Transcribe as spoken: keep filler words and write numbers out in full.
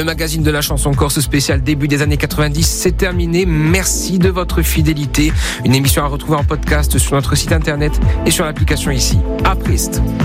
magazine de la chanson corse spécial début des années quatre-vingt-dix, c'est terminé. Merci de votre fidélité. Une émission à retrouver en podcast sur notre site internet et sur l'application ici. À Priest.